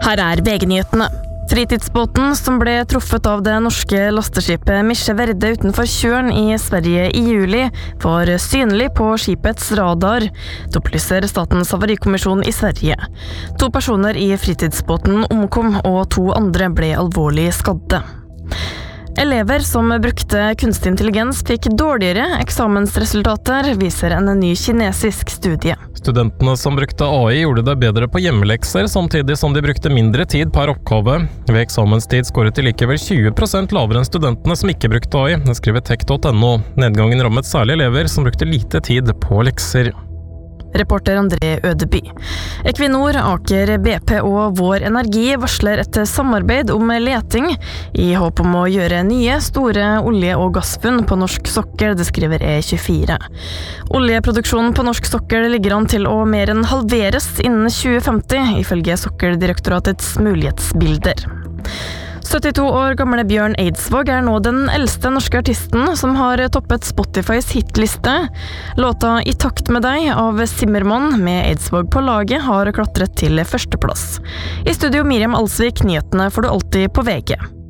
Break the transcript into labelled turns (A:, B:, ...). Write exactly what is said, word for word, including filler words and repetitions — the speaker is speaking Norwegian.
A: Her er V G-nyhetene. Fritidsbåten som ble truffet av det norske lasteskipet Misje Verde utenfor Tjørn i Sverige i juli, var synlig på skipets radar, opplyser Statens havarikommisjon i Sverige. To personer i fritidsbåten omkom, og to andre ble alvorlig skadde. Elever som brukte kunstig intelligens fikk dårligere eksamensresultater, viser en ny kinesisk studie.
B: Studentene som brukte A I gjorde det bedre på hjemmelekser, samtidig som de brukte mindre tid per oppgave. Ved eksamenstid skåret de likevel tjue prosent lavere enn studentene som ikke brukte A I, det skriver tech punktum no. Nedgangen rammet særlig elever som brukte lite tid på lekser.
A: Reporter André Ødeby. Equinor, Aker B P og Vår Energi varsler et samarbeid om leting i håp om å gjøre nye, store olje- og gassfunn på norsk sokkel, det skriver E tjuefire. Oljeproduksjonen på norsk sokkel ligger an til å mer enn halveres innen tjue femti, ifølge Sokkeldirektoratets mulighetsbilder. syttito år gamle Bjørn Eidsvåg er nå den eldste norske artisten som har toppet Spotifys hitliste. Låta I takt med deg av Zimmermann med Eidsvåg på laget har klatret til førsteplass. I studio Miriam Alsvik, nyhetene får du alltid på V G.